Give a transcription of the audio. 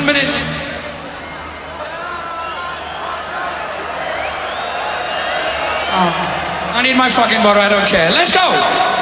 1 minute. I need my fucking water, I don't care. Let's go!